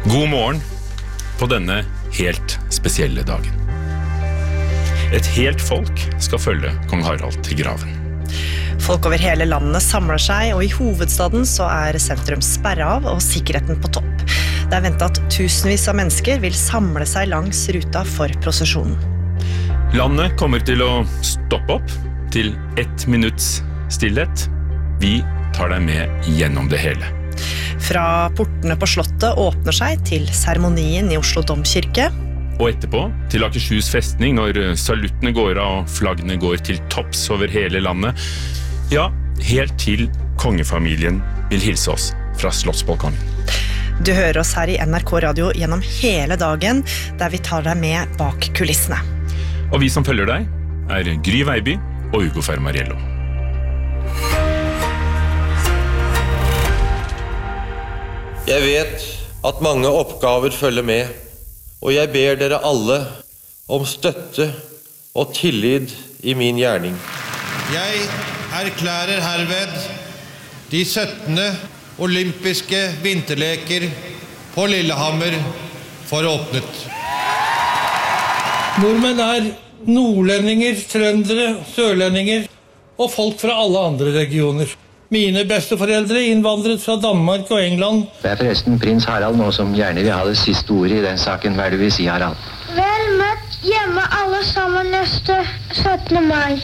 God morgen på denne helt spesielle dagen. Et helt folk skal følge kong Harald til graven. Folk over hele landet samler seg, og i hovedstaden så sentrum sperret av og sikkerheten på topp. Det ventet at tusenvis av mennesker vil samle seg langs ruta for prosesjonen. Landet kommer til å stoppe opp til 1 minutts stillhet. Vi tar deg med gjennom det hele. Fra portene på slottet åpner seg til seremonien i Oslo Domkirke. Og etterpå til Akershus festning når saluttene går av og flaggene går til topps over hele landet. Ja, helt til kongefamilien vil hilse oss fra Slottsbalkongen. Du hører oss her i NRK Radio gjennom hele dagen, der vi tar deg med bak kulissene. Og vi som følger deg Gry Veiby og Ugo Fermariello. Jeg vet at mange oppgaver følger med, og jeg ber dere alle om støtte og tillit i min gjerning. Jeg erklærer herved de 17. olympiske vinterleker på Lillehammer for åpnet. Nordmenn nordlendinger, trøndere, sørlendinger og folk fra alle andre regioner. Mine besteforeldre innvandret fra Danmark og England. Det forresten prins Harald nå som gjerne vil ha det siste ordet i den saken. Hva du vil si, Harald? Vel møtt hjemme alle sammen neste 17. mai.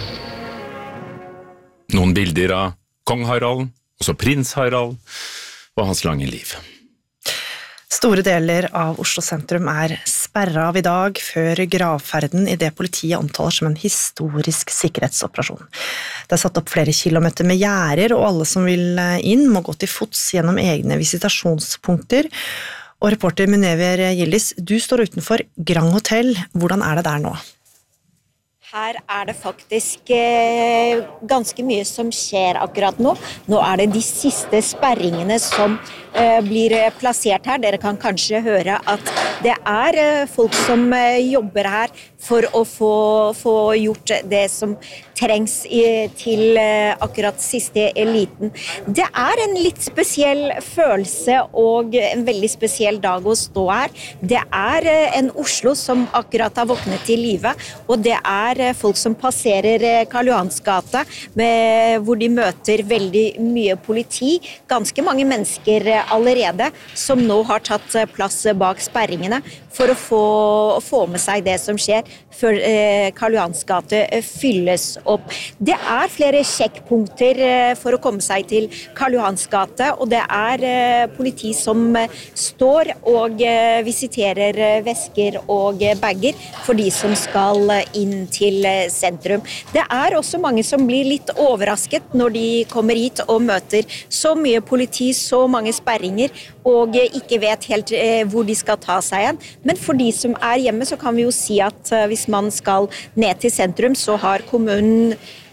Noen bilder av kong Harald, også prins Harald og hans lange liv. Store deler av Oslo sentrum sperret av i dag før gravferden i det politiet omtaler som en historisk sikkerhetsoperasjon. Det satt opp flere kilometer med gjerder, og alle som vil inn må gå til fots gjennom egne visitasjonspunkter. Og reporter Munever Gildis, du står utenfor Grand Hotel. Hvordan det der nå? Her det faktisk ganske mye som skjer akkurat nå. Nå det de siste sperringene som blir plassert her. Dere kan kanskje høre at det folk som jobber her for å få gjort det som trengs til akkurat siste eliten. Det en litt spesiell følelse og en veldig spesiell dag å stå her. Det en Oslo som akkurat har våknet til live, og det folk som passerer Karl Johans gate, hvor de møter veldig mye politi. Ganske mange mennesker allerede som nå har tatt plass bak sperringene for å få med seg det som skjer før Karl Johans gate fylles opp. Det flere sjekkpunkter for å komme seg til Karl Johans gate, og det politi som står og visiterer vesker og bagger for de som skal inn til sentrum. Det også mange som blir litt overrasket når de kommer hit og møter så mye politi, så mange sperringer, og ikke vet helt hvor de skal ta seg igjen. Men for de som hjemme, så kan vi jo si at hvis man skal ned til sentrum, så har kommunen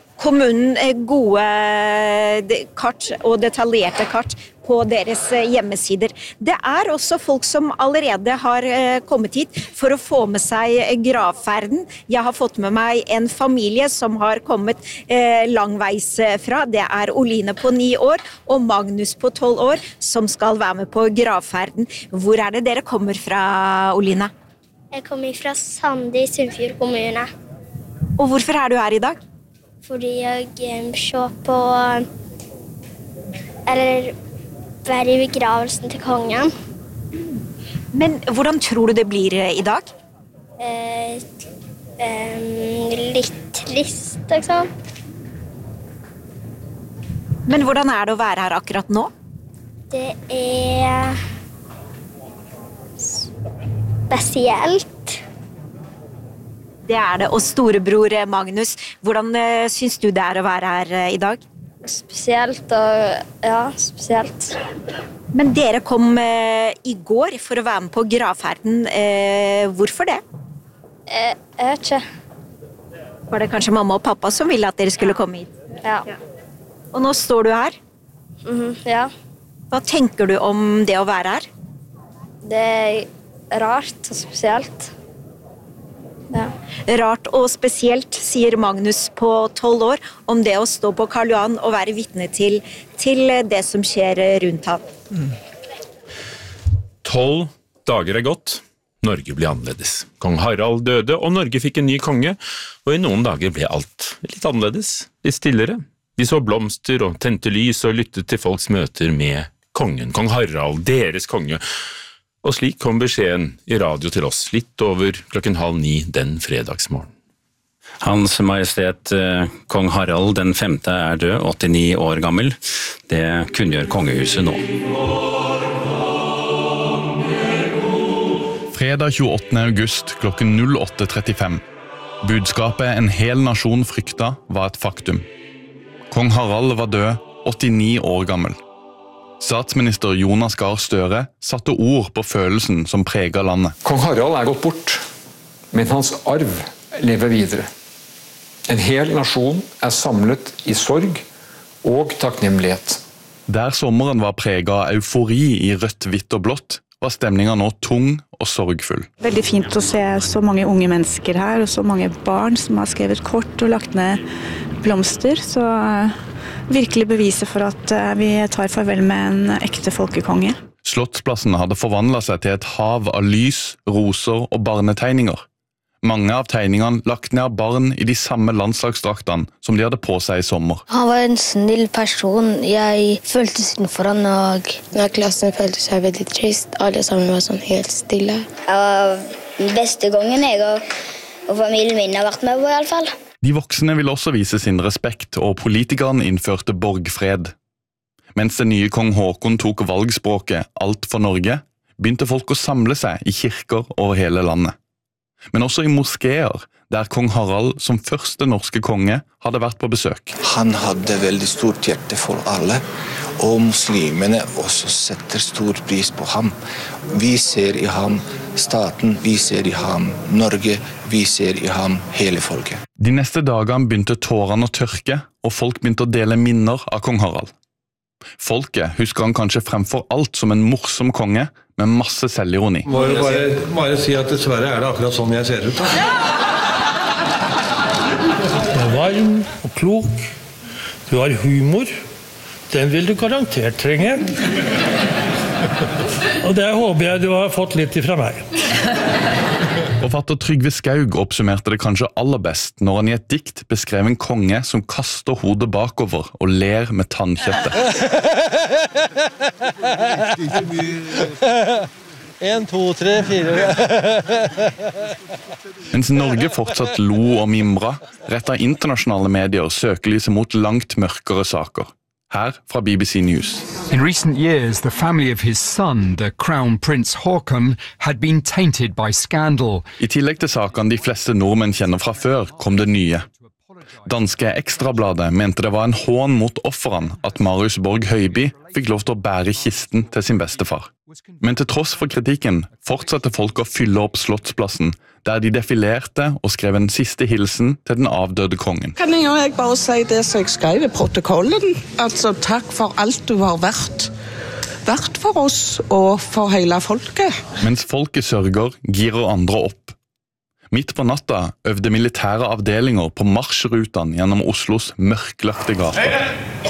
gode kart og detaljerte kart på deres hjemmesider. Det også folk som allerede har kommet hit for å få med seg gravferden. Jeg har fått med meg en familie som har kommet langveis fra. Det Oline på 9 år og Magnus på 12 år som skal være med på gravferden. Hvor det dere kommer fra, Oline? Jeg kommer fra Sande i Sunnfjord kommune. Og hvorfor du her i dag? Fordi jeg ser på være i begravelsen til kongen. Men hvordan tror du det blir i dag? Litt trist, liksom. Men hvordan det å være her akkurat nå? Det spesielt. Det det, og storebror Magnus, hvordan syns du det å være her i dag? Spesielt, og ja, spesielt. Men dere kom i går for å være med på gravferden. Hvorfor det? Jeg vet ikke. Var det kanskje mamma og pappa som ville at dere skulle komme hit? Ja. Og nå står du her? Ja. Hva tenker du om det å være her? Det rart og spesielt. Ja. Rart og spesielt, sier Magnus på 12 år, om det å stå på Karl Johan og være vitne til det som skjer rundt ham. 12 dager gått. Norge ble annerledes. Kong Harald døde, og Norge fikk en ny konge, og i noen dager ble alt litt annerledes, litt stillere. Vi så blomster og tente lys og lyttet til folks møter med kongen, kong Harald, deres konge. Og slik kom beskjeden i radio til oss litt over 8:30 den fredagsmorgen. Hans Majestet kong Harald den 5. død, 89 år gammel. Det kunngjør kongehuset nå. Fredag 28. august klokken 08:35. Budskapet en hel nasjon frykta var et faktum. Kong Harald var død, 89 år gammel. Statsminister Jonas Gahr Støre satte ord på følelsen som preget landet. Kong Harald gått bort, men hans arv lever videre. En hel nasjon samlet i sorg og takknemlighet. Der sommeren var preget av eufori i rødt, hvitt og blått, var stemningen nå tung og sorgfull. Veldig fint å se så mange unge mennesker her, og så mange barn som har skrevet kort og lagt ned blomster. Så virkelig beviser for at vi tar farvel med en ekte folkekonge. Slottsplassen hadde forvandlet seg til et hav av lys, roser og barnetegninger. Mange av tegningene lagt ned av barn i de samme landslagsdraktene som de hadde på seg i sommer. Han var en snill person. Jeg følte synd for han, og klassen følte seg veldig trist. Alle sammen var sånn helt stille. Det var den beste gangen jeg og familien min har vært med på i alle fall. De voksne ville også vise sin respekt, og politikerne innførte borgfred. Mens den nye kong Håkon tok valgspråket «Alt for Norge», begynte folk å samle seg i kirker over hele landet. Men også i moskéer, der kong Harald som første norske konge hadde vært på besøk. Han hadde veldig stort hjerte for alle, og muslimene også setter stor pris på ham. Vi ser i ham staten, vi ser i ham Norge, vi ser i ham hele folket. De neste dagene begynte tårene å tørke, og folk begynte å dele minner av kong Harald. Folket husker han kanskje fremfor alt som en morsom konge, med masse selvironi. Må jo bare si at dessverre det akkurat sånn jeg ser ut. Du er varm og klok. Du har humor. Den vil du garantert trenge. Og det håper jeg du har fått litt ifra meg. Forfatter Trygve Skaug oppsummerte det kanskje aller best når han i et dikt beskrev en konge som kaster hodet bakover og ler med tannkjøttet. 1, 2, 3, 4. Mens Norge fortsatt lo og mimra, rettet internasjonale medier søkelyset mot langt mørkere saker. Her fra BBC News. In recent years, the family of his son, the Crown Prince Haakon, had been tainted by scandal. I tillegg til sakene de fleste nordmenn kjenner fra før, kom det nye. Danske Ekstrabladet mente det var en hån mot offeren at Marius Borg Høiby fikk lov til å bære kisten til sin bestefar. Men til tross for kritikken fortsatte folk å fylle opp Slottsplassen, der de defilerte og skrev en siste hilsen til den avdøde kongen. Kan jeg bare si det som jeg skrev i protokollen? Altså, takk for alt du har vært for oss og for hele folket. Mens folket sørger, girer andre opp. Midt på natta øvde militære avdelinger på marsjrutene gjennom Oslos mørklagte gater.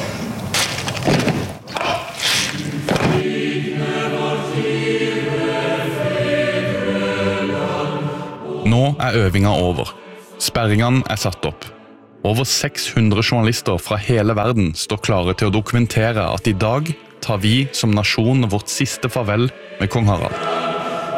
Nå øvinga over. Sperringene satt opp. Over 600 journalister fra hele verden står klare til å dokumentere at i dag tar vi som nasjon vårt siste farvel med kong Harald.